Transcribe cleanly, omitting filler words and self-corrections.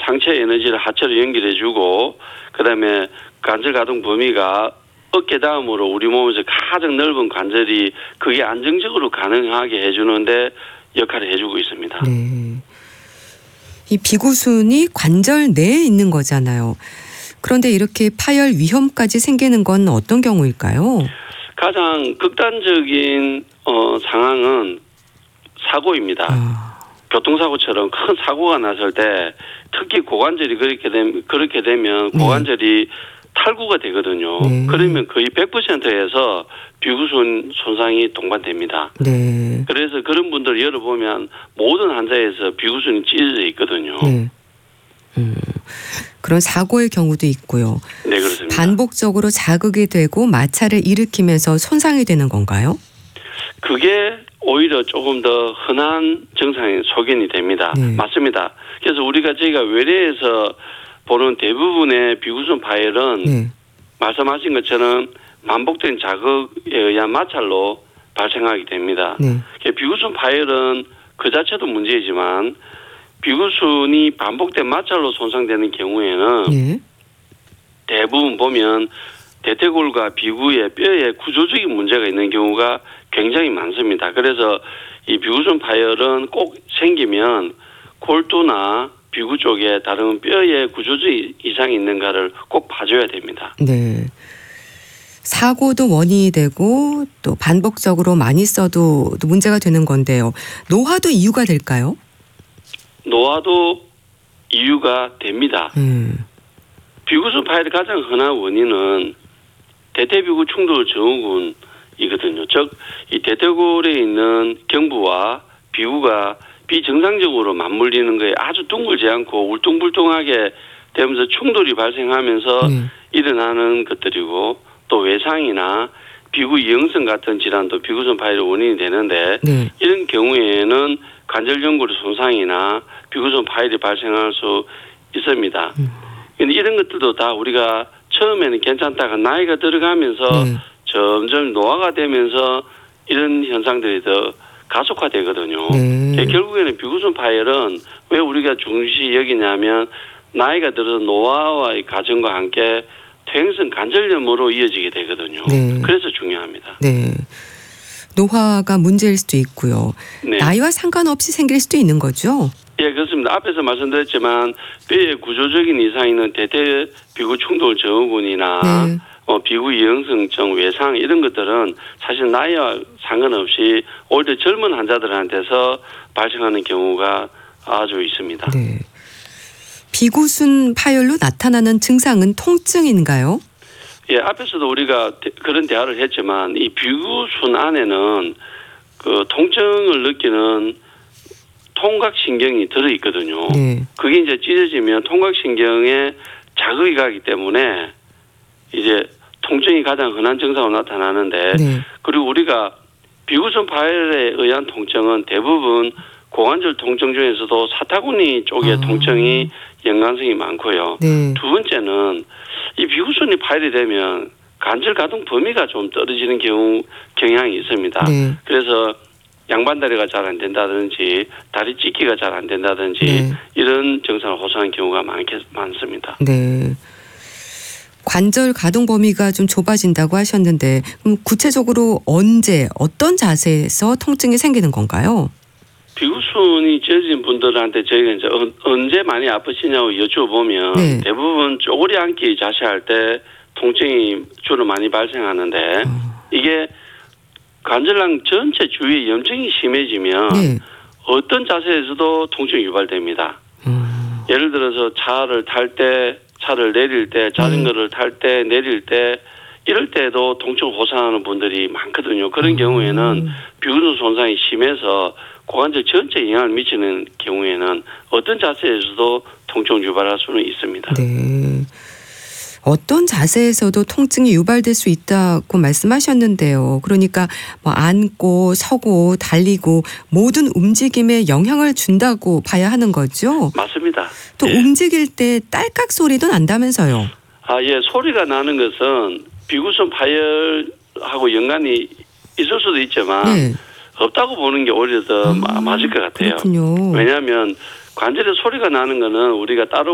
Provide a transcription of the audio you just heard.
상체 에너지를 하체로 연결해주고 그다음에 관절 가동 범위가 어깨 다음으로 우리 몸에서 가장 넓은 관절이 그게 안정적으로 가능하게 해주는데 역할을 해주고 있습니다. 네. 이 비구순이 관절 내에 있는 거잖아요. 그런데 이렇게 파열 위험까지 생기는 건 어떤 경우일까요? 가장 극단적인 상황은 사고입니다. 교통사고처럼 큰 사고가 났을 때 특히 고관절이 그렇게 되면 고관절이 탈구가 되거든요. 그러면 거의 100%에서 비구순 손상이 동반됩니다. 네. 그래서 그런 분들 열어보면 모든 환자에서 비구순이 찢어져 있거든요. 네. 그런 사고의 경우도 있고요. 네, 그렇습니다. 반복적으로 자극이 되고 마찰을 일으키면서 손상이 되는 건가요? 그게 오히려 조금 더 흔한 증상에 소견이 됩니다. 맞습니다. 그래서 저희가 외래에서 보는 대부분의 비구순 파열은 말씀하신 것처럼 반복된 자극에 의한 마찰로 발생하게 됩니다. 비구순 파열은 그 자체도 문제이지만 비구순이 반복된 마찰로 손상되는 경우에는 대부분 보면 대퇴골과 비구의 뼈에 구조적인 문제가 있는 경우가 굉장히 많습니다. 그래서 이 비구순 파열은 꼭 생기면 골두나 비구 쪽에 다른 뼈에 구조적 이상이 있는가를 꼭 봐줘야 됩니다. 네. 사고도 원인이 되고 또 반복적으로 많이 써도 문제가 되는 건데요. 노화도 이유가 될까요? 노화도 이유가 됩니다. 비구순 파열의 가장 흔한 원인은 대퇴비구 충돌 증후군이거든요. 즉, 이 대퇴골에 있는 경부와 비구가 비정상적으로 맞물리는 거에 아주 둥글지 않고 울퉁불퉁하게 되면서 충돌이 발생하면서 일어나는 것들이고 또 외상이나 비구 이형성 같은 질환도 비구순 파열의 원인이 되는데 이런 경우에는 관절 연골의 손상이나 비구순 파열이 발생할 수 있습니다. 그런데 이런 것들도 다 우리가 처음에는 괜찮다가 나이가 들어가면서 점점 노화가 되면서 이런 현상들이 더 가속화되거든요. 결국에는 비구순 파열은 왜 우리가 중시 여기냐면 나이가 들어서 노화와의 과정과 함께 퇴행성 관절염으로 이어지게 되거든요. 그래서 중요합니다. 네. 노화가 문제일 수도 있고요. 나이와 상관없이 생길 수도 있는 거죠? 예, 그렇습니다. 앞에서 말씀드렸지만 뼈에 구조적인 이상이 있는 대퇴비구 충돌 증후군이나 비구 이형성증, 외상 이런 것들은 사실 나이와 상관없이 오히려 젊은 환자들한테서 발생하는 경우가 아주 있습니다. 네. 비구순 파열로 나타나는 증상은 통증인가요? 예, 앞에서도 우리가 그런 대화를 했지만 이 비구순 안에는 그 통증을 느끼는 통각신경이 들어있거든요. 그게 이제 찢어지면 통각신경에 자극이 가기 때문에 이제 통증이 가장 흔한 증상으로 나타나는데 그리고 우리가 비구순 파열에 의한 통증은 대부분 고관절 통증 중에서도 사타구니 쪽의 통증이 연관성이 많고요. 두 번째는 이 비구순이 파열이 되면 관절 가동 범위가 좀 떨어지는 경향이 있습니다. 그래서 양반다리가 잘 안 된다든지 다리 찢기가 잘 안 된다든지 이런 증상을 호소하는 경우가 많습니다. 네. 관절 가동 범위가 좀 좁아진다고 하셨는데 그럼 구체적으로 언제 어떤 자세에서 통증이 생기는 건가요? 비구순이 찢어진 분들한테 저희가 이제 언제 많이 아프시냐고 여쭤보면 대부분 쪼그리 앉기 자세할 때 통증이 주로 많이 발생하는데 이게 관절랑 전체 주위에 염증이 심해지면 어떤 자세에서도 통증이 유발됩니다. 예를 들어서 차를 내릴 때, 자전거를 탈 때, 내릴 때 이럴 때도 통증 호소하는 분들이 많거든요. 그런 경우에는 비구순 손상이 심해서 고관절 전체에 영향을 미치는 경우에는 어떤 자세에서도 통증을 유발할 수는 있습니다. 네. 어떤 자세에서도 통증이 유발될 수 있다고 말씀하셨는데요. 그러니까 뭐 앉고 서고 달리고 모든 움직임에 영향을 준다고 봐야 하는 거죠? 맞습니다. 또 움직일 때 딸깍 소리도 난다면서요? 예. 소리가 나는 것은 비구순 파열하고 연관이 있을 수도 있지만 없다고 보는 게 오히려 더 맞을 것 같아요. 그렇군요. 왜냐하면 관절에 소리가 나는 거는 우리가 따로